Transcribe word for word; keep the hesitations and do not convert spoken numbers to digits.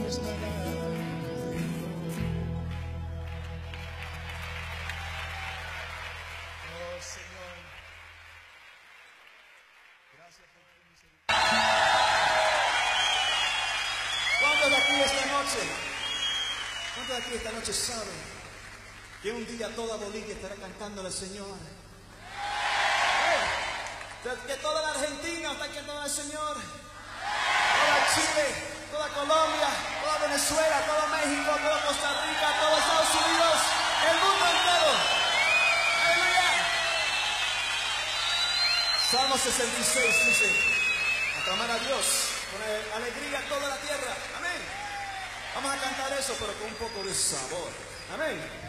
Señor, gracias por tu misericordia. ¿Cuántos de aquí esta noche? ¿Cuántos de aquí esta noche saben que un día toda Bolivia estará cantando al Señor? Que toda la Argentina está cantando al Señor, toda Chile, toda Colombia, toda Venezuela, todo México, toda Costa Rica, todo Estados Unidos, el mundo entero. ¡Aleluya! Salmo sesenta y seis dice: aclamar a Dios con alegría toda la tierra. Amén. Vamos a cantar eso, pero con un poco de sabor. Amén.